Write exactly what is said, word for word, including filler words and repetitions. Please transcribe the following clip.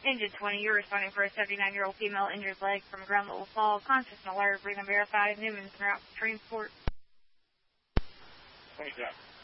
Engine twenty, you're responding for a seventy-nine-year-old female injured leg from ground level fall. Conscious and alert. Bring them verified. Newman's route for transport. twenty-seven.